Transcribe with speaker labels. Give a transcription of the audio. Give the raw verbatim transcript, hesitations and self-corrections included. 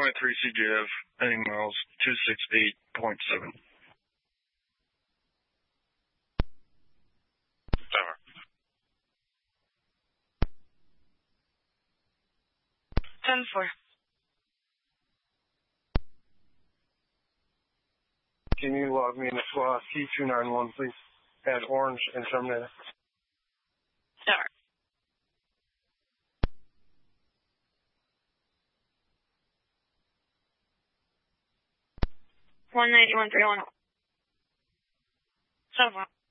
Speaker 1: runway three C J F, heading miles two six eight point seven.
Speaker 2: Over.
Speaker 3: ten four.
Speaker 4: Can you log me in uh, C two nine one, please? At Orange and Terminator.
Speaker 3: Over. one ninety-one three one. So far.